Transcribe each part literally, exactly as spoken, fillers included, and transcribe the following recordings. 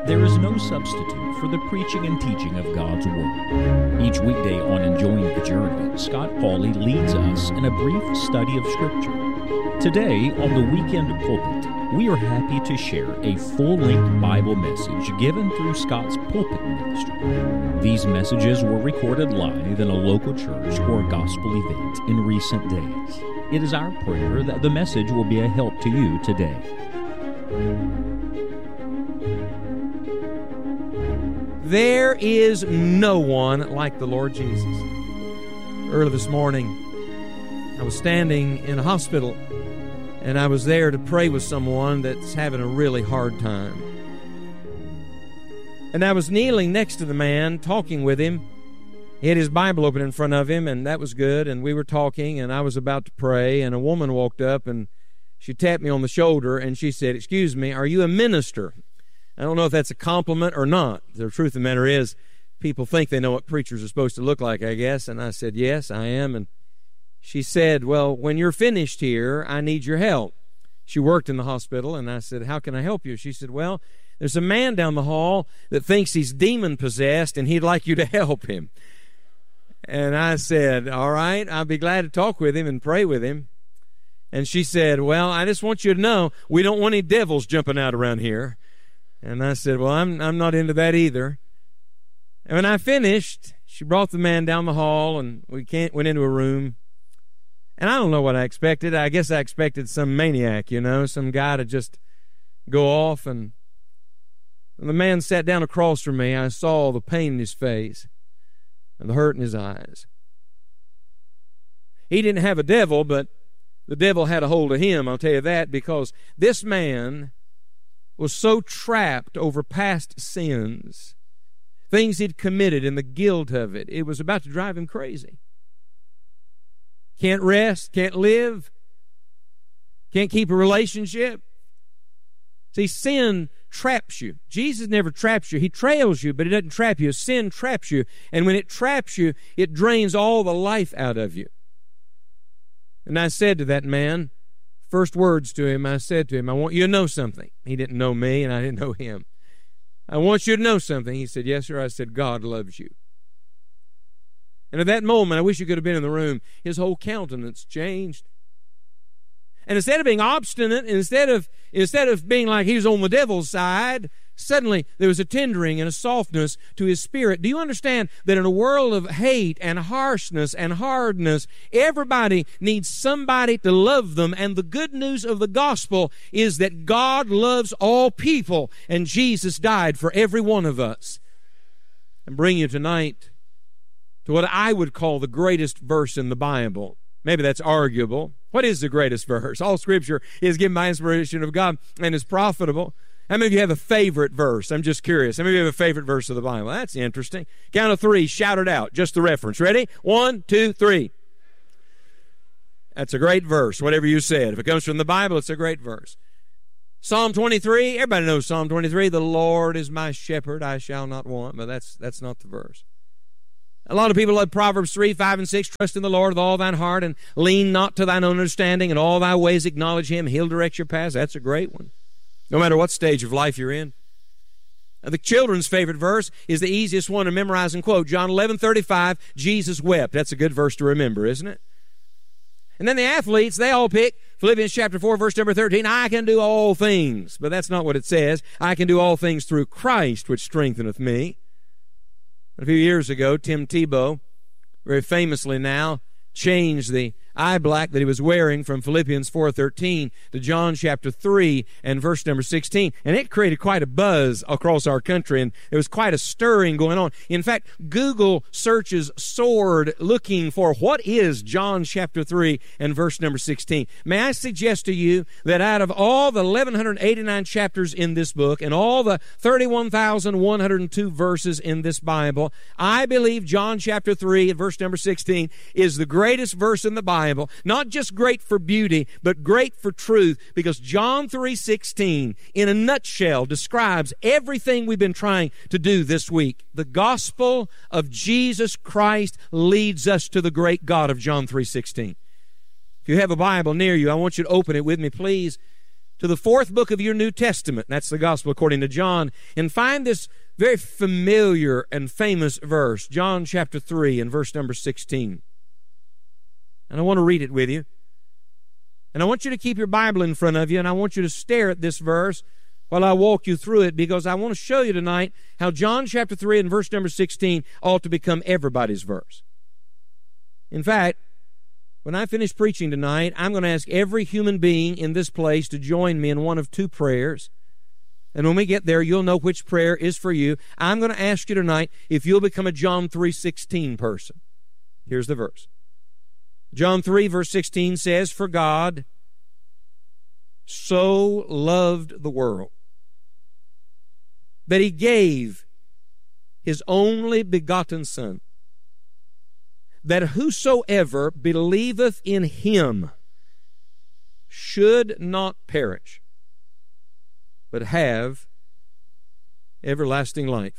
There is no substitute for the preaching and teaching of God's Word. Each weekday on Enjoying the Journey, Scott Pauley leads us in a brief study of Scripture. Today, on the Weekend Pulpit, we are happy to share a full-length Bible message given through Scott's pulpit ministry. These messages were recorded live in a local church or gospel event in recent days. It is our prayer that the message will be a help to you today. There is no one like the Lord Jesus. Early this morning, I was standing in a hospital, and I was there to pray with someone that's having a really hard time. And I was kneeling next to the man, talking with him. He had his Bible open in front of him, and that was good, and we were talking, and I was about to pray, and a woman walked up, and she tapped me on the shoulder, and she said, "Excuse me, are you a minister?" I don't know if that's a compliment or not. The truth of the matter is, people think they know what preachers are supposed to look like, I guess. And I said, "Yes, I am." And she said, "Well, when you're finished here, I need your help." She worked in the hospital, and I said, "How can I help you?" She said, "Well, there's a man down the hall that thinks he's demon-possessed, and he'd like you to help him." And I said, "All right, I'll be glad to talk with him and pray with him." And she said, "Well, I just want you to know, we don't want any devils jumping out around here." And I said, "Well, I'm I'm not into that either." And when I finished, she brought the man down the hall, and we can't, went into a room. And I don't know what I expected. I guess I expected some maniac, you know, some guy to just go off. And when the man sat down across from me, I saw the pain in his face and the hurt in his eyes. He didn't have a devil, but the devil had a hold of him, I'll tell you that, because this man was so trapped over past sins, things he'd committed and the guilt of it, it was about to drive him crazy. Can't rest, can't live, can't keep a relationship. See, sin traps you. Jesus never traps you. He trails you, but he doesn't trap you. Sin traps you, and when it traps you, it drains all the life out of you. And I said to that man, first words to him, I said to him, "I want you to know something." He didn't know me, and I didn't know him. "I want you to know something." He said, "Yes, sir." I said, "God loves you." And at that moment, I wish you could have been in the room, his whole countenance changed. And instead of being obstinate, instead of, instead of being like he was on the devil's side, suddenly there was a tendering and a softness to his spirit. Do you understand that in a world of hate and harshness and hardness, everybody needs somebody to love them? And the good news of the gospel is that God loves all people, and Jesus died for every one of us. And bring you tonight to what I would call the greatest verse in the Bible. Maybe that's arguable. What is the greatest verse? All Scripture is given by inspiration of God and is profitable. How many of you have a favorite verse? I'm just curious. How many of you have a favorite verse of the Bible? That's interesting. Count of three, shout it out. Just the reference. Ready? One, two, three. That's a great verse, whatever you said. If it comes from the Bible, it's a great verse. Psalm twenty-three, everybody knows Psalm twenty-three. "The Lord is my shepherd, I shall not want." But that's that's not the verse. A lot of people love Proverbs three, five, and six. "Trust in the Lord with all thine heart, and lean not to thine own understanding. In all thy ways acknowledge him. He'll direct your paths." That's a great one, no matter what stage of life you're in. The children's favorite verse is the easiest one to memorize and quote. John eleven thirty-five, Jesus wept. That's a good verse to remember, isn't it? And then the athletes, they all pick Philippians chapter four, verse number thirteen. "I can do all things." But that's not what it says. "I can do all things through Christ, which strengtheneth me." A few years ago, Tim Tebow, very famously now, changed the eye black that he was wearing from Philippians four thirteen to John chapter three and verse number sixteen. And it created quite a buzz across our country, and there was quite a stirring going on. In fact, Google searches soared looking for what is John chapter three and verse number sixteen. May I suggest to you that out of all the eleven eighty-nine chapters in this book and all the thirty-one thousand one hundred two verses in this Bible, I believe John chapter three and verse number sixteen is the greatest verse in the Bible. Not just great for beauty, but great for truth, because John three sixteen, in a nutshell, describes everything we've been trying to do this week. The gospel of Jesus Christ leads us to the great God of John three sixteen. If you have a Bible near you, I want you to open it with me, please, to the fourth book of your New Testament. That's the Gospel according to John. And find this very familiar and famous verse, John chapter three and verse number sixteen. And I want to read it with you. And I want you to keep your Bible in front of you, and I want you to stare at this verse while I walk you through it, because I want to show you tonight how John chapter three and verse number sixteen ought to become everybody's verse. In fact, when I finish preaching tonight, I'm going to ask every human being in this place to join me in one of two prayers. And when we get there, you'll know which prayer is for you. I'm going to ask you tonight if you'll become a John three sixteen person. Here's the verse. John three verse sixteen says, "For God so loved the world that He gave His only begotten Son, that whosoever believeth in Him should not perish, but have everlasting life."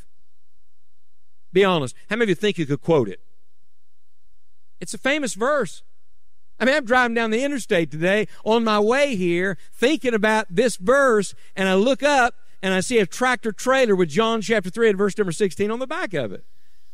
Be honest. How many of you think you could quote it? It's a famous verse. I mean, I'm driving down the interstate today on my way here thinking about this verse, and I look up and I see a tractor trailer with John chapter three and verse number sixteen on the back of it.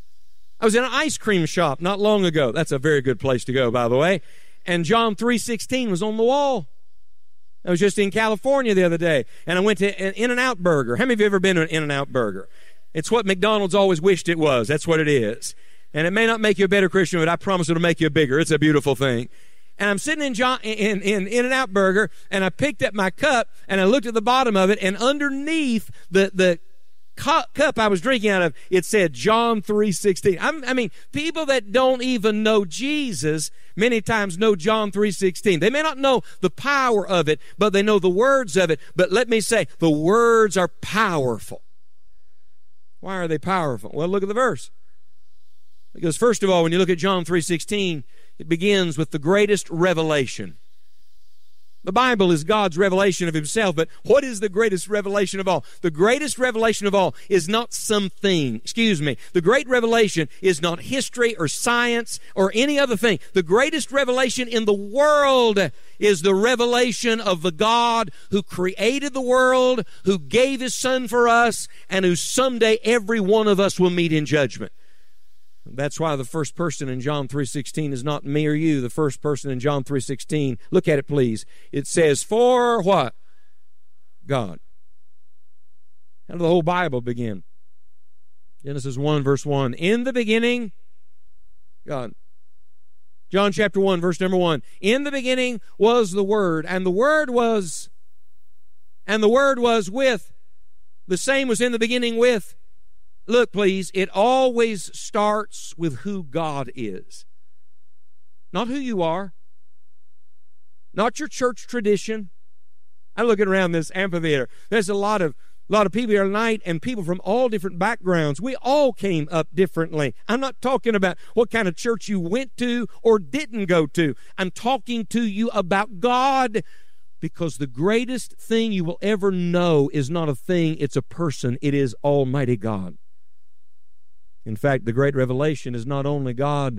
I was in an ice cream shop not long ago. That's a very good place to go, by the way. And John three sixteen was on the wall. I was just in California the other day, and I went to an In-N-Out Burger. How many of you have ever been to an In-N-Out Burger? It's what McDonald's always wished it was. That's what it is. And it may not make you a better Christian, but I promise it'll make you a bigger. It's a beautiful thing. And I'm sitting in John, in, in In-N-Out Burger, and I picked up my cup, and I looked at the bottom of it, and underneath the, the cup I was drinking out of, it said John three sixteen. I'm, I mean, people that don't even know Jesus many times know John three sixteen. They may not know the power of it, but they know the words of it. But let me say, the words are powerful. Why are they powerful? Well, look at the verse. Because first of all, when you look at John three sixteen, it begins with the greatest revelation. The Bible is God's revelation of Himself, but what is the greatest revelation of all? The greatest revelation of all is not something. Excuse me. The great revelation is not history or science or any other thing. The greatest revelation in the world is the revelation of the God who created the world, who gave His Son for us, and who someday every one of us will meet in judgment. That's why the first person in John three sixteen is not me or you. The first person in John three sixteen, look at it please. It says, for what? God. How did the whole Bible begin? Genesis one verse one. In the beginning, God. John chapter one verse number one. In the beginning was the Word, and the Word was, and the Word was with, the same was in the beginning with. Look, please, it always starts with who God is. Not who you are. Not your church tradition. I'm looking around this amphitheater. There's a lot of a lot of people here tonight, and people from all different backgrounds. We all came up differently. I'm not talking about what kind of church you went to or didn't go to. I'm talking to you about God, because the greatest thing you will ever know is not a thing, it's a person. It is Almighty God. In fact, the great revelation is not only God,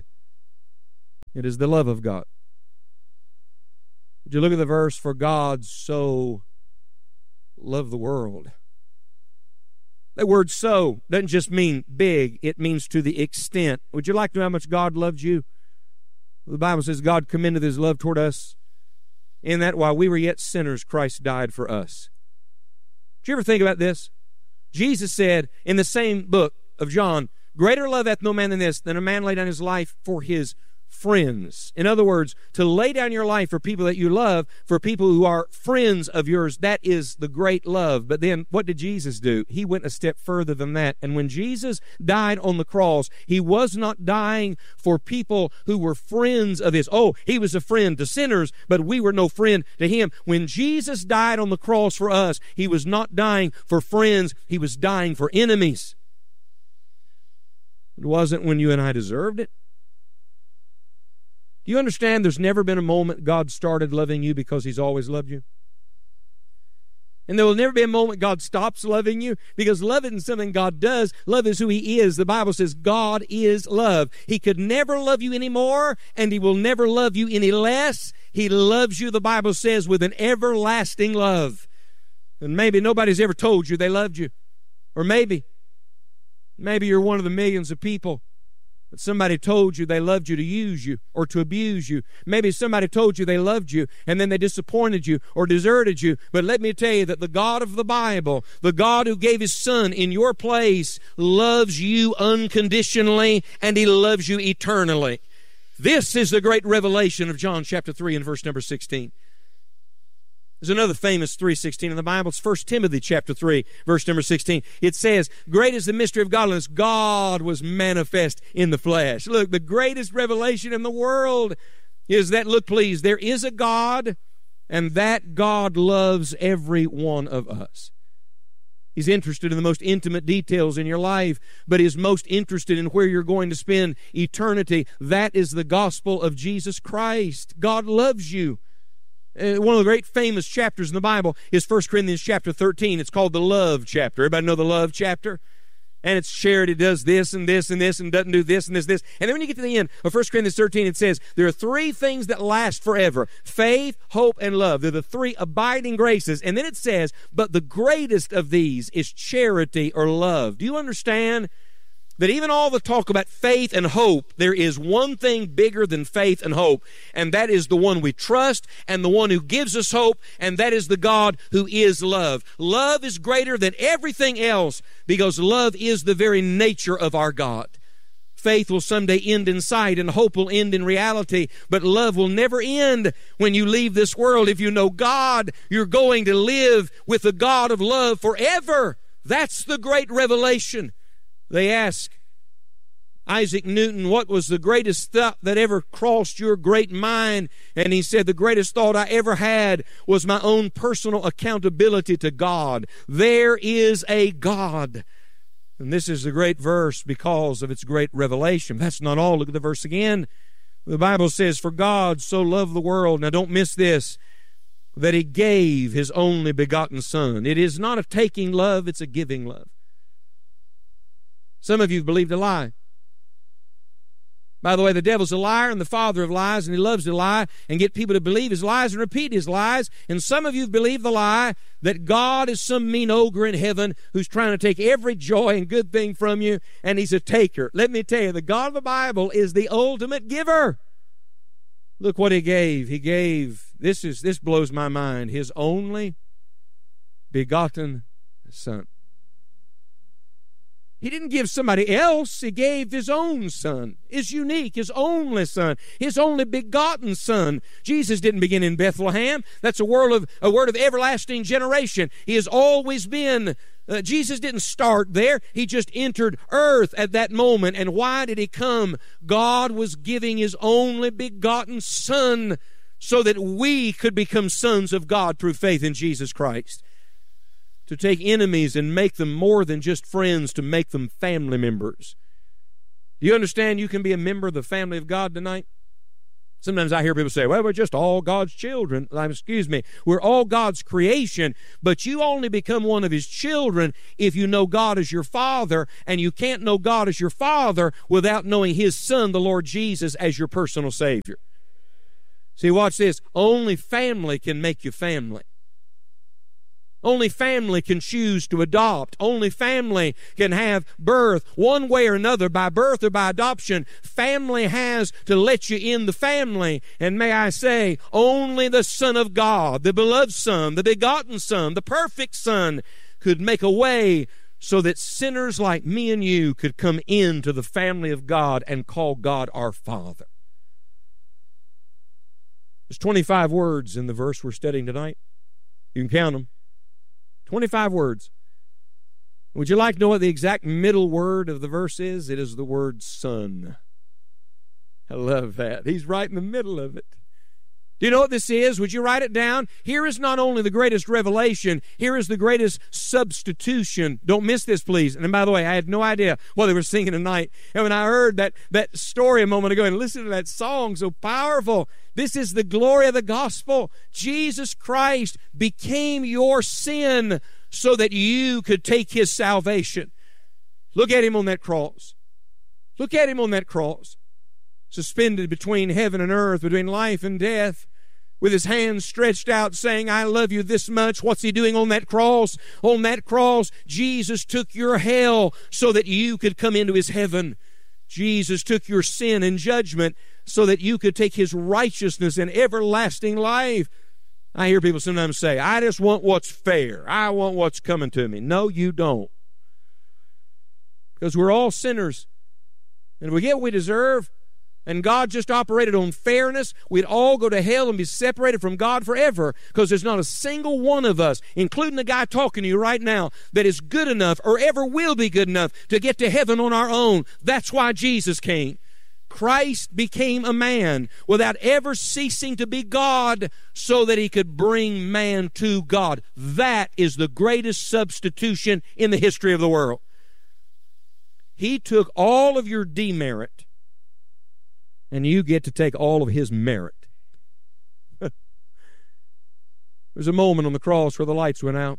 it is the love of God. Would you look at the verse, for God so loved the world. That word so doesn't just mean big, it means to the extent. Would you like to know how much God loved you? The Bible says God commended His love toward us, in that while we were yet sinners, Christ died for us. Did you ever think about this? Jesus said in the same book of John, greater love hath no man than this, than a man lay down his life for his friends. In other words, to lay down your life for people that you love, for people who are friends of yours, that is the great love. But then what did Jesus do? He went a step further than that. And when Jesus died on the cross, He was not dying for people who were friends of His. Oh, He was a friend to sinners, but we were no friend to Him. When Jesus died on the cross for us, He was not dying for friends, He was dying for enemies. It wasn't when you and I deserved it. Do you understand there's never been a moment God started loving you because He's always loved you? And there will never be a moment God stops loving you, because love isn't something God does. Love is who He is. The Bible says God is love. He could never love you any more, and He will never love you any less. He loves you, the Bible says, with an everlasting love. And maybe nobody's ever told you they loved you. Or maybe, maybe you're one of the millions of people that somebody told you they loved you to use you or to abuse you. Maybe somebody told you they loved you and then they disappointed you or deserted you. But let me tell you that the God of the Bible, the God who gave His Son in your place, loves you unconditionally, and He loves you eternally. This is the great revelation of John chapter three and verse number sixteen. There's another famous three sixteen in the Bible. It's First Timothy chapter three, verse number sixteen. It says, great is the mystery of godliness. God was manifest in the flesh. Look, the greatest revelation in the world is that, look please, there is a God, and that God loves every one of us. He's interested in the most intimate details in your life, but He's most interested in where you're going to spend eternity. That is the gospel of Jesus Christ. God loves you. Uh, one of the great famous chapters in the Bible is First Corinthians chapter thirteen. It's called the love chapter. Everybody know the love chapter? And it's charity does this and this and this and doesn't do this and this, this. And then when you get to the end of First Corinthians thirteen, it says there are three things that last forever: faith, hope, and love. They're the three abiding graces. And then it says, but the greatest of these is charity or love. Do you understand that even all the talk about faith and hope, there is one thing bigger than faith and hope, and that is the one we trust and the one who gives us hope, and that is the God who is love. Love is greater than everything else because love is the very nature of our God. Faith will someday end in sight, and hope will end in reality, but love will never end when you leave this world. If you know God, you're going to live with the God of love forever. That's the great revelation. They ask Isaac Newton, what was the greatest thought that ever crossed your great mind? And he said, the greatest thought I ever had was my own personal accountability to God. There is a God. And this is the great verse because of its great revelation. That's not all. Look at the verse again. The Bible says, for God so loved the world, now don't miss this, that He gave His only begotten Son. It is not a taking love, it's a giving love. Some of you have believed a lie. By the way, the devil's a liar and the father of lies, and he loves to lie and get people to believe his lies and repeat his lies. And some of you have believed the lie that God is some mean ogre in heaven who's trying to take every joy and good thing from you, and He's a taker. Let me tell you, the God of the Bible is the ultimate giver. Look what He gave. He gave, this is this blows my mind, His only begotten Son. He didn't give somebody else. He gave His own Son. His unique, His only Son, His only begotten Son. Jesus didn't begin in Bethlehem. That's a word of, a word of everlasting generation. He has always been. Uh, Jesus didn't start there. He just entered earth at that moment. And why did He come? God was giving His only begotten Son so that we could become sons of God through faith in Jesus Christ. To take enemies and make them more than just friends, to make them family members. Do you understand you can be a member of the family of God tonight? Sometimes I hear people say, well, we're just all God's children. Excuse me, we're all God's creation, but you only become one of His children if you know God as your Father, and you can't know God as your Father without knowing His Son, the Lord Jesus, as your personal Savior. See, watch this. Only family can make you family. Only family can choose to adopt. Only family can have birth one way or another, by birth or by adoption. Family has to let you in the family. And may I say, only the Son of God, the beloved Son, the begotten Son, the perfect Son, could make a way so that sinners like me and you could come into the family of God and call God our Father. There's twenty-five words in the verse we're studying tonight. You can count them. twenty-five words. Would you like to know what the exact middle word of the verse is? It is the word Son. I love that. He's right in the middle of it. Do you know what this is? Would you write it down? Here is not only the greatest revelation, here is the greatest substitution. Don't miss this, please. And by the way, I had no idea what they were singing tonight. And when I heard that, that story a moment ago and listened to that song, so powerful, this is the glory of the gospel. Jesus Christ became your sin so that you could take His salvation. Look at Him on that cross. Look at Him on that cross. Suspended between heaven and earth, between life and death, with His hands stretched out saying, I love you this much. What's He doing on that cross? On that cross, Jesus took your hell so that you could come into His heaven. Jesus took your sin and judgment so that you could take His righteousness and everlasting life. I hear people sometimes say, I just want what's fair. I want what's coming to me. No, you don't. Because we're all sinners. And we get what we deserve, and God just operated on fairness, we'd all go to hell and be separated from God forever, because there's not a single one of us, including the guy talking to you right now, that is good enough or ever will be good enough to get to heaven on our own. That's why Jesus came. Christ became a man without ever ceasing to be God so that He could bring man to God. That is the greatest substitution in the history of the world. He took all of your demerit, and you get to take all of His merit. There's a moment on the cross where the lights went out.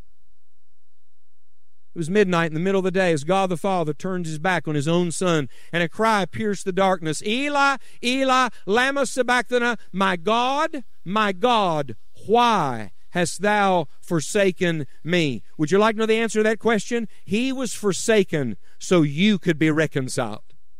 It was midnight in the middle of the day as God the Father turned His back on His own Son, and a cry pierced the darkness. Eli, Eli, lama sabachthani, my God, my God, why hast Thou forsaken me? Would you like to know the answer to that question? He was forsaken so you could be reconciled.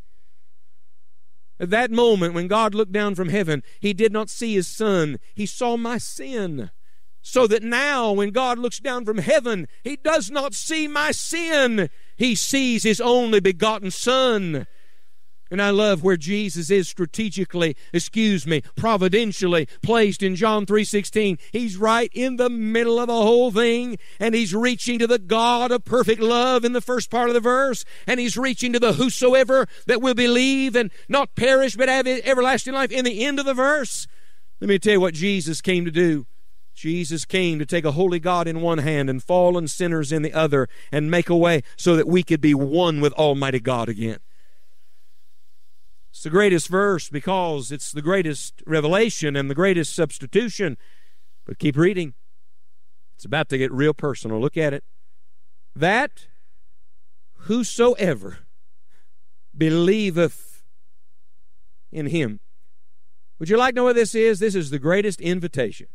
At that moment, when God looked down from heaven, He did not see His Son. He saw my sin. So that now, when God looks down from heaven, He does not see my sin. He sees His only begotten Son. And I love where Jesus is strategically, excuse me, providentially placed in John three sixteen. He's right in the middle of the whole thing, and He's reaching to the God of perfect love in the first part of the verse, and He's reaching to the whosoever that will believe and not perish but have everlasting life in the end of the verse. Let me tell you what Jesus came to do. Jesus came to take a holy God in one hand and fallen sinners in the other and make a way so that we could be one with Almighty God again. It's the greatest verse because it's the greatest revelation and the greatest substitution. But keep reading. It's about to get real personal. Look at it. That whosoever believeth in Him. Would you like to know what this is? This is the greatest invitation.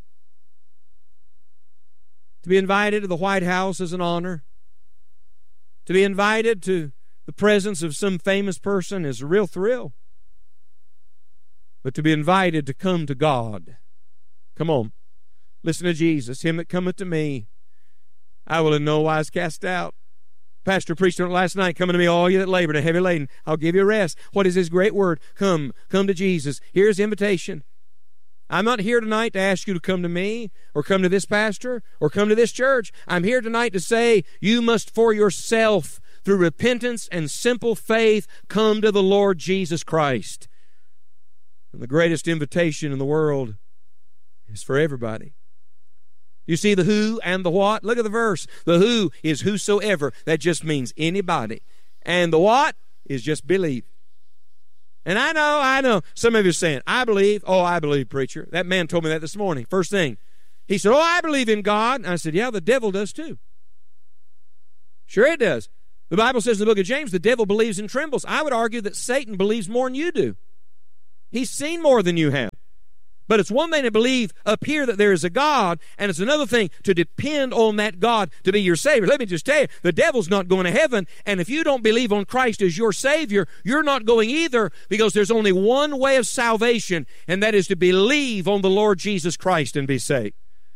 To be invited to the White House is an honor. To be invited to the presence of some famous person is a real thrill. But to be invited to come to God, come on, listen to Jesus. Him that cometh to me, I will in no wise cast out. Pastor preached on it last night. Come unto me, all you that labor and are heavy laden. I'll give you rest. What is His great word? Come, come to Jesus. Here's the invitation. I'm not here tonight to ask you to come to me or come to this pastor or come to this church. I'm here tonight to say you must for yourself, through repentance and simple faith, come to the Lord Jesus Christ. And the greatest invitation in the world is for everybody. You see the who and the what? Look at the verse. The who is whosoever. That just means anybody. And the what is just believe. And I know, I know, some of you are saying, I believe. Oh, I believe, preacher. That man told me that this morning. First thing. He said, oh, I believe in God. And I said, yeah, the devil does too. Sure it does. The Bible says in the book of James, the devil believes and trembles. I would argue that Satan believes more than you do. He's seen more than you have. But it's one thing to believe up here that there is a God, and it's another thing to depend on that God to be your Savior. Let me just tell you, the devil's not going to heaven, and if you don't believe on Christ as your Savior, you're not going either, because there's only one way of salvation, and that is to believe on the Lord Jesus Christ and be saved.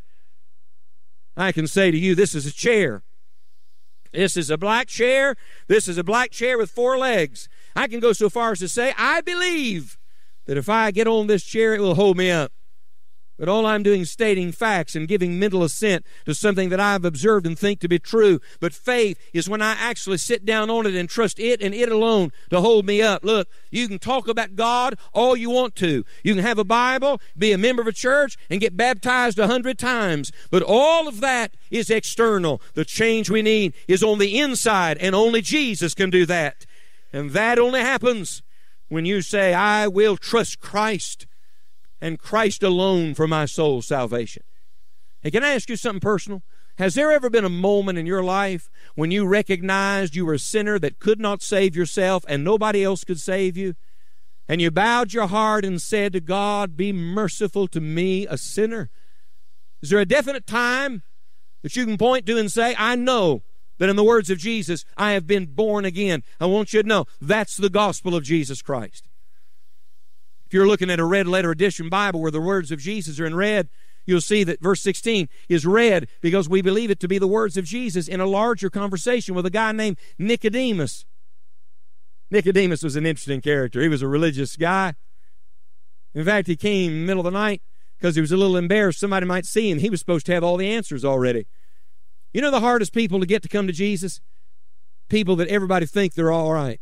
I can say to you, this is a chair. This is a black chair. This is a black chair with four legs. I can go so far as to say, I believe that if I get on this chair, it will hold me up. But all I'm doing is stating facts and giving mental assent to something that I've observed and think to be true. But faith is when I actually sit down on it and trust it and it alone to hold me up. Look, you can talk about God all you want to. You can have a Bible, be a member of a church, and get baptized a hundred times. But all of that is external. The change we need is on the inside, and only Jesus can do that. And that only happens when you say, I will trust Christ and Christ alone for my soul's salvation. Hey, can I ask you something personal? Has there ever been a moment in your life when you recognized you were a sinner that could not save yourself and nobody else could save you? And you bowed your heart and said to God, be merciful to me, a sinner? Is there a definite time that you can point to and say, I know that in the words of Jesus, I have been born again? I want you to know that's the gospel of Jesus Christ. If you're looking at a red letter edition Bible where the words of Jesus are in red, you'll see that verse sixteen is red because we believe it to be the words of Jesus in a larger conversation with a guy named Nicodemus. Nicodemus was an interesting character. He was a religious guy. In fact, he came in the middle of the night because he was a little embarrassed somebody might see him. He was supposed to have all the answers already. You know the hardest people to get to come to Jesus? People that everybody think they're all right.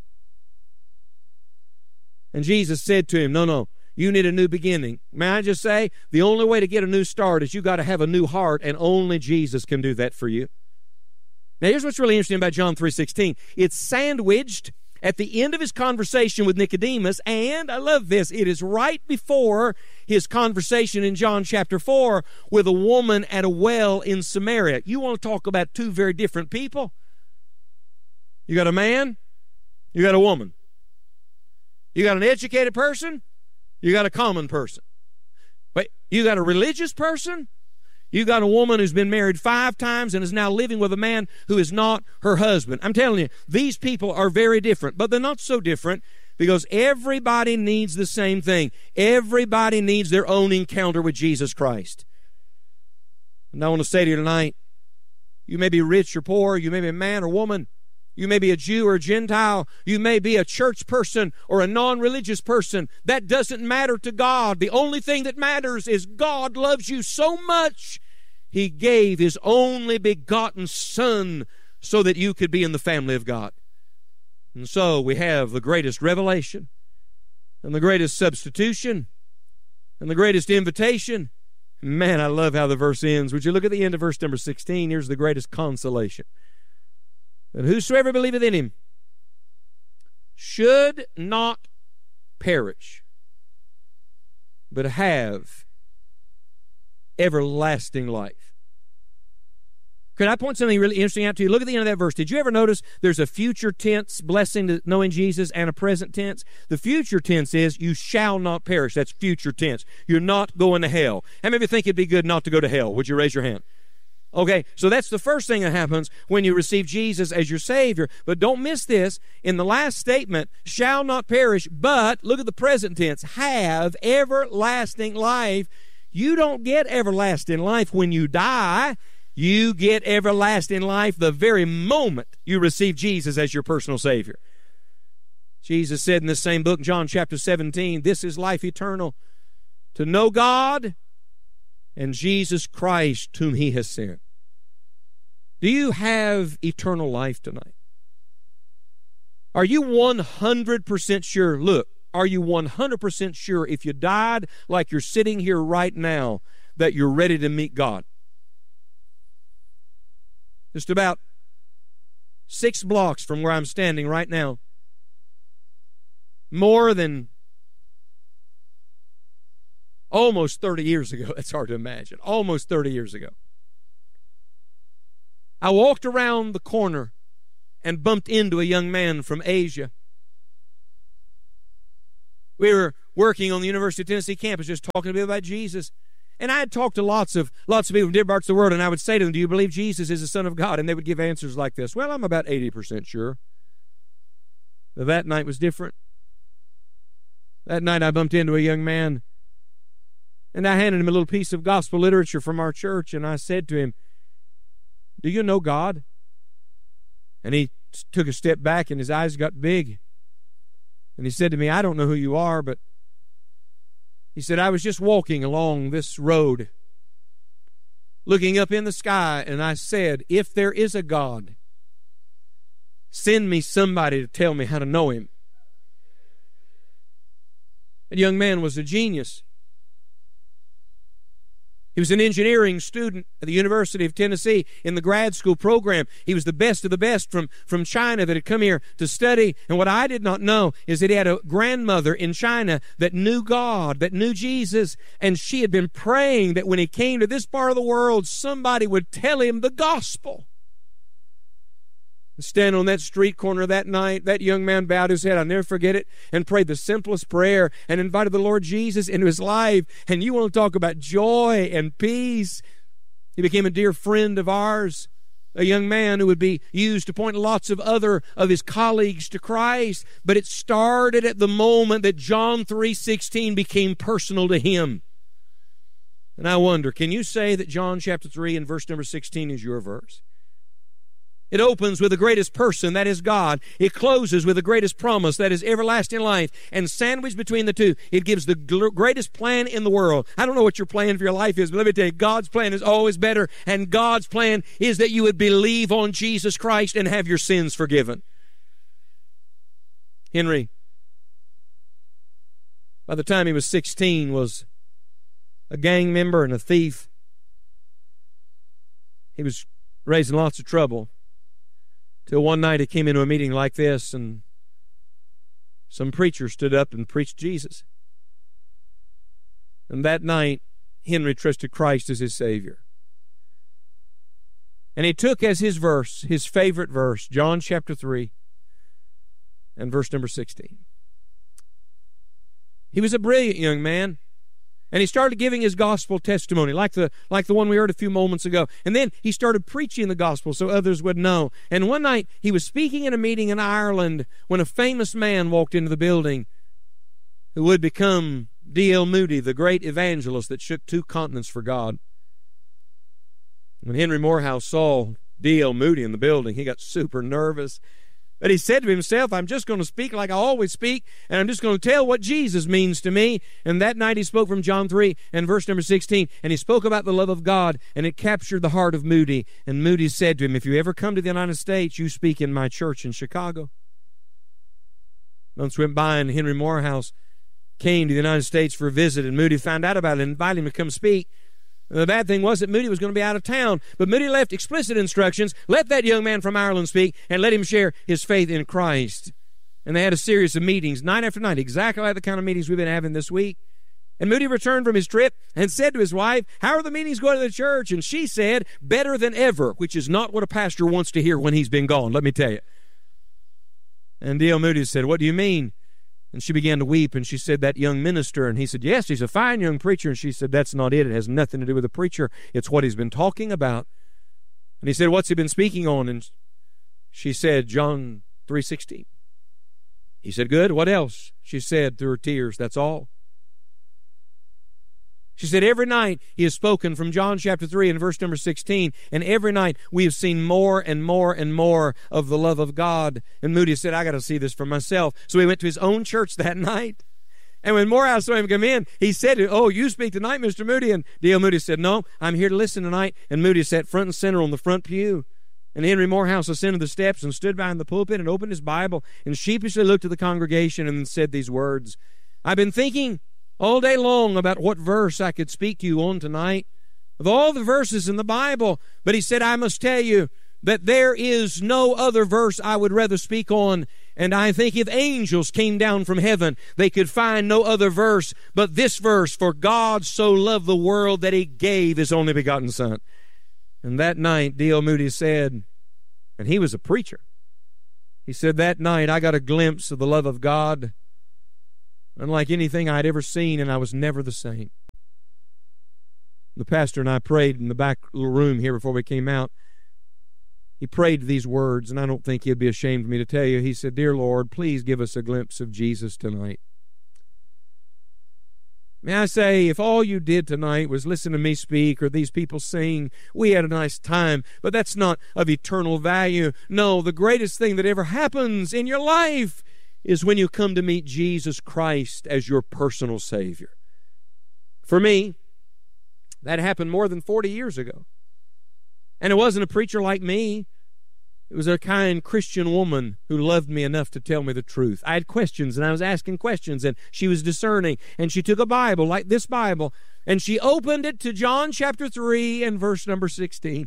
And Jesus said to him, no, no, you need a new beginning. May I just say, the only way to get a new start is you got to have a new heart, and only Jesus can do that for you. Now, here's what's really interesting about John three sixteen. It's sandwiched at the end of his conversation with Nicodemus, and I love this, it is right before his conversation in John chapter four with a woman at a well in Samaria. You want to talk about two very different people? You got a man, you got a woman. You got an educated person, you got a common person. Wait, you got a religious person, you got a woman who's been married five times and is now living with a man who is not her husband. I'm telling you, these people are very different, but they're not so different because everybody needs the same thing. Everybody needs their own encounter with Jesus Christ. And I want to say to you tonight, you may be rich or poor, you may be a man or woman, you may be a Jew or a Gentile. You may be a church person or a non-religious person. That doesn't matter to God. The only thing that matters is God loves you so much, He gave His only begotten Son so that you could be in the family of God. And so we have the greatest revelation and the greatest substitution and the greatest invitation. Man, I love how the verse ends. Would you look at the end of verse number sixteen? Here's the greatest consolation. And whosoever believeth in Him should not perish, but have everlasting life. Could I point something really interesting out to you? Look at the end of that verse. Did you ever notice there's a future tense blessing to knowing Jesus and a present tense? The future tense is you shall not perish. That's future tense. You're not going to hell. How many of you think it'd be good not to go to hell? Would you raise your hand? Okay, so that's the first thing that happens when you receive Jesus as your Savior. But don't miss this. In the last statement, shall not perish, but, look at the present tense, have everlasting life. You don't get everlasting life when you die. You get everlasting life the very moment you receive Jesus as your personal Savior. Jesus said in this same book, John chapter seventeen, this is life eternal, to know God and Jesus Christ whom He has sent. Do you have eternal life tonight? Are you one hundred percent sure? Look, are you one hundred percent sure if you died like you're sitting here right now that you're ready to meet God? Just about six blocks from where I'm standing right now, more than almost thirty years ago. That's hard to imagine. Almost thirty years ago. I walked around the corner and bumped into a young man from Asia. We were working on the University of Tennessee campus just talking to people about Jesus. And I had talked to lots of lots of people from different parts of the world, and I would say to them, do you believe Jesus is the Son of God? And they would give answers like this. Well, I'm about eighty percent sure. But that night was different. That night I bumped into a young man, and I handed him a little piece of gospel literature from our church, and I said to him, do you know God? And he took a step back, and his eyes got big. And he said to me, I don't know who you are, but He said, I was just walking along this road, looking up in the sky, and I said, if there is a God, send me somebody to tell me how to know Him. That young man was a genius. He was an engineering student at the University of Tennessee in the grad school program. He was the best of the best from, from China that had come here to study. And what I did not know is that he had a grandmother in China that knew God, that knew Jesus, and she had been praying that when he came to this part of the world, somebody would tell him the gospel. Standing on that street corner that night, that young man bowed his head, I'll never forget it, and prayed the simplest prayer and invited the Lord Jesus into his life. And you want to talk about joy and peace. He became a dear friend of ours, a young man who would be used to point lots of other of his colleagues to Christ. But it started at the moment that John three sixteen became personal to him. And I wonder, can you say that John chapter three and verse number sixteen is your verse? It opens with the greatest person, that is God. It closes with the greatest promise, that is everlasting life. And sandwiched between the two, it gives the greatest plan in the world. I don't know what your plan for your life is, but let me tell you, God's plan is always better. And God's plan is that you would believe on Jesus Christ and have your sins forgiven. Henry, by the time he was sixteen, was a gang member and a thief. He was raising lots of trouble. Till one night he came into a meeting like this, and some preacher stood up and preached Jesus. And that night, Henry trusted Christ as his Savior. And he took as his verse, his favorite verse, John chapter three and verse number sixteen. He was a brilliant young man. And he started giving his gospel testimony, like the like the one we heard a few moments ago. And then he started preaching the gospel so others would know. And one night he was speaking in a meeting in Ireland when a famous man walked into the building who would become D L Moody, the great evangelist that shook two continents for God. When Henry Morehouse saw D L Moody in the building, he got super nervous. But he said to himself, I'm just going to speak like I always speak, and I'm just going to tell what Jesus means to me. And that night he spoke from John three and verse number sixteen, and he spoke about the love of God, and it captured the heart of Moody. And Moody said to him, if you ever come to the United States, you speak in my church in Chicago. Months went by, and Henry Morehouse came to the United States for a visit, and Moody found out about it and invited him to come speak. The bad thing was that Moody was going to be out of town. But Moody left explicit instructions. Let that young man from Ireland speak and let him share his faith in Christ. And they had a series of meetings, night after night, exactly like the kind of meetings we've been having this week. And Moody returned from his trip and said to his wife, how are the meetings going to the church? And she said, better than ever, which is not what a pastor wants to hear when he's been gone, let me tell you. And D L Moody said, what do you mean? And she began to weep, and she said, that young minister. And he said, yes, he's a fine young preacher. And she said, that's not it. It has nothing to do with the preacher. It's what he's been talking about. And he said, what's he been speaking on? And she said, John three sixteen. He said, good. What else? She said through her tears, that's all. She said, every night he has spoken from John chapter three and verse number sixteen, and every night we have seen more and more and more of the love of God. And Moody said, I got to see this for myself. So he went to his own church that night. And when Morehouse saw him come in, he said, oh, you speak tonight, Mister Moody? And D L Moody said, no, I'm here to listen tonight. And Moody sat front and center on the front pew. And Henry Morehouse ascended the steps and stood behind the pulpit and opened his Bible and sheepishly looked at the congregation and said these words, I've been thinking all day long about what verse I could speak to you on tonight, of all the verses in the Bible. But he said, I must tell you that there is no other verse I would rather speak on. And I think if angels came down from heaven, they could find no other verse but this verse, for God so loved the world that he gave his only begotten Son. And that night, D L Moody said, and he was a preacher, he said, that night I got a glimpse of the love of God unlike anything I'd ever seen, and I was never the same. The pastor and I prayed in the back little room here before we came out. He prayed these words, and I don't think he'd be ashamed of me to tell you. He said, Dear Lord, please give us a glimpse of Jesus tonight. May I say, if all you did tonight was listen to me speak or these people sing, we had a nice time, but that's not of eternal value. No, the greatest thing that ever happens in your life is when you come to meet Jesus Christ as your personal Savior. For me, that happened more than forty years ago. And it wasn't a preacher like me. It was a kind Christian woman who loved me enough to tell me the truth. I had questions, and I was asking questions, and she was discerning. And she took a Bible, like this Bible, and she opened it to John chapter three and verse number sixteen.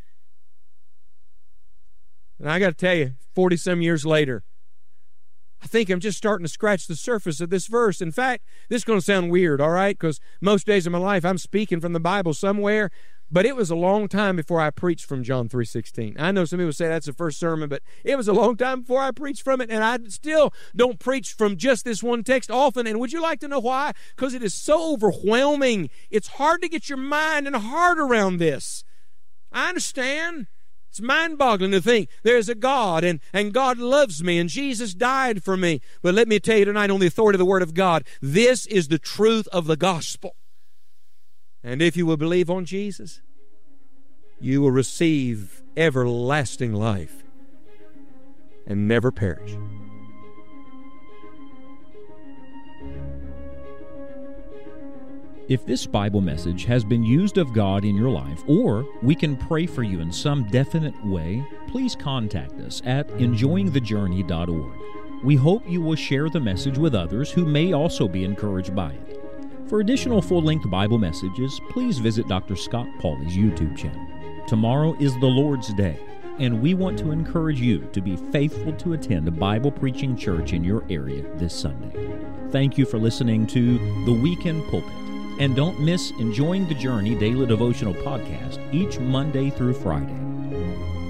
And I got to tell you, forty-some years later, I think I'm just starting to scratch the surface of this verse. In fact, this is going to sound weird, all right? Because most days of my life, I'm speaking from the Bible somewhere. But it was a long time before I preached from John three sixteen. I know some people say that's the first sermon, but it was a long time before I preached from it, and I still don't preach from just this one text often. And would you like to know why? Because it is so overwhelming. It's hard to get your mind and heart around this. I understand. It's mind-boggling to think there's a God, and, and God loves me, and Jesus died for me. But let me tell you tonight, on the authority of the Word of God, this is the truth of the gospel. And if you will believe on Jesus, you will receive everlasting life and never perish. If this Bible message has been used of God in your life, or we can pray for you in some definite way, please contact us at enjoying the journey dot org. We hope you will share the message with others who may also be encouraged by it. For additional full-length Bible messages, please visit Doctor Scott Pauley's YouTube channel. Tomorrow is the Lord's Day, and we want to encourage you to be faithful to attend a Bible-preaching church in your area this Sunday. Thank you for listening to The Weekend Pulpit, and don't miss Enjoying the Journey Daily Devotional Podcast each Monday through Friday.